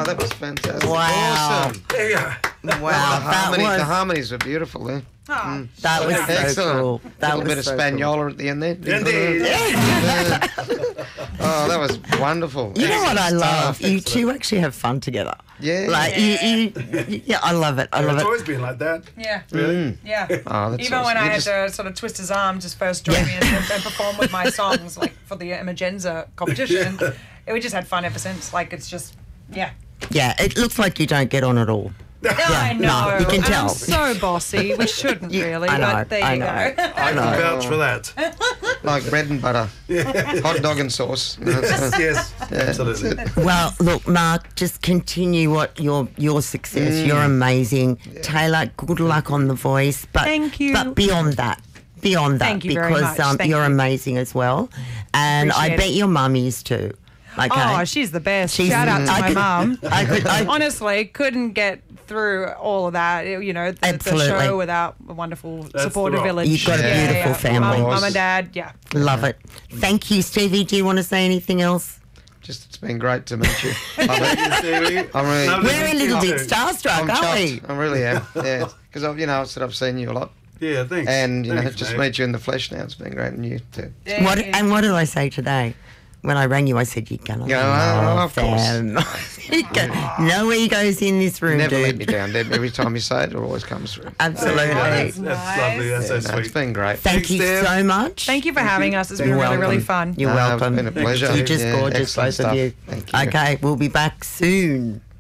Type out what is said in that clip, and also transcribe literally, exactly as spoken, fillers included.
that was fantastic. Wow. Awesome. There you go. Wow. the, That harmony, was, the harmonies were beautiful there. Oh, that was so Excellent. cool. That a little was bit of so Spaniola at the end there. Indeed. Oh, that was wonderful. Cool. You know what I Excellent love? stuff. You two actually have fun together. Yeah. Like, you, you, yeah, I love it. I love It's it. always been like that. yeah. Really? Yeah. Oh, that's Even awesome. when I You had just- to sort of twist his arm just first join me and, and, and perform with my songs, like for the Emergenza competition, it, we just had fun ever since. Like, it's just, yeah. Yeah, it looks like you don't get on at all. I know. no, you can and tell. I'm so bossy. We shouldn't really, I know, but there I you know. go. I can vouch for that. Like bread and butter. Hot dog and sauce. Yes, absolutely. Well, look, Mark, just continue what your your success. Mm. You're amazing. Taylor, good luck on The Voice. But, Thank you. But beyond that, beyond that, Thank you very because much. Um, Thank you're you. amazing as well. And I Appreciate bet it. your mum is too. Okay. Oh, she's the best. She's- Shout out to I my could- mum. I could, I, Honestly, couldn't get through all of that, you know, the, the Absolutely. show without a wonderful the supportive rock. village. You've got a Yeah, beautiful yeah. family. Mum, mum and dad, yeah. love it. Thank you, Stevie. Do you want to say anything else? Just, it's been great to meet you. Love it. Stevie. I'm really, Lovely We're a to little meet bit you. starstruck, I'm aren't we? chuffed. I really am. Yeah, because you know, I said I've seen you a lot, Yeah, thanks. and you know, Thanks, just mate. meet you in the flesh now. It's been great, and you too. Yeah, What, yeah. and what did I say today? When I rang you, I said, you're going to Yeah, love of course. them. You go- no egos in this room, Never let dude. me down, Deb. Every time you say it, it always comes through. Absolutely. That's, that's Nice. lovely. That's Yeah, so no, it's sweet. been great. Thank Thanks, you Deb. so much. Thank you for having us. It's been You're really, really welcome. fun. You're No, welcome. It's been a pleasure. You're just Yeah, gorgeous, excellent both stuff. of you. Thank you. Okay, we'll be back soon.